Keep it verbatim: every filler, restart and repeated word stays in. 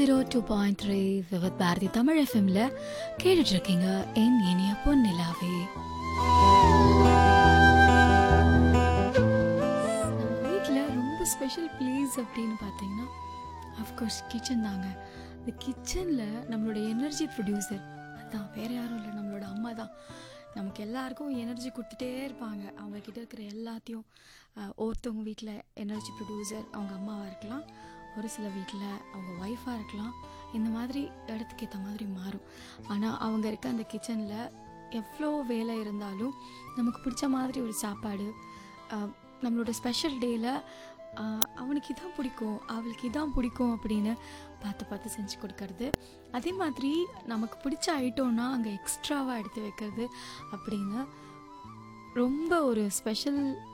Zero two point three விவத் பாரதி தமிழ் எஃப்எம்ல கேட்டுட்டு இருக்கீங்க என் இனிய பொன்னிலாவே. நம்ம வீட்டில் ரொம்ப ஸ்பெஷல் பிளேஸ் அப்படின்னு பார்த்தீங்கன்னா அஃப்கோர்ஸ் கிச்சன் தாங்க. இந்த கிச்சனில் நம்மளோட எனர்ஜி ப்ரொடியூசர் அதுதான், வேறு யாரும் இல்லை, நம்மளோட அம்மா தான். நமக்கு எல்லாருக்கும் எனர்ஜி கொடுத்துட்டே இருப்பாங்க. அவங்கக்கிட்ட இருக்கிற எல்லாத்தையும் ஒருத்தவங்க வீட்டில் எனர்ஜி ப்ரொடியூசர் அவங்க அம்மாவாக இருக்கலாம், ஒரு சில வீட்டில் அவங்க ஒய்ஃபாக இருக்கலாம். இந்த மாதிரி இடத்துக்கு ஏற்ற மாதிரி மாறும். ஆனால் அவங்க இருக்க அந்த கிச்சனில் எவ்வளோ வேலை இருந்தாலும் நமக்கு பிடிச்ச மாதிரி ஒரு சாப்பாடு, நம்மளோட ஸ்பெஷல் டேயில் அவனுக்கு இதான் பிடிக்கும் அவளுக்கு இதான் பிடிக்கும் அப்படின்னு பார்த்து பார்த்து செஞ்சு கொடுக்கறது. அதே மாதிரி நமக்கு பிடிச்ச ஐட்டம்னா அங்கே எக்ஸ்ட்ராவாக எடுத்து வைக்கிறது அப்படின்னு ரொம்ப ஒரு ஸ்பெஷல்